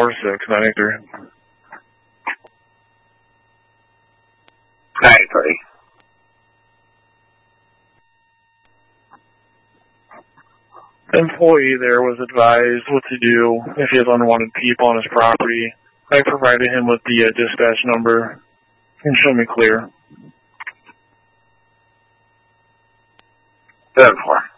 93. 93. The employee there was advised what to do if he has unwanted people on his property. I provided him with the dispatch number and show me clear. 7-4.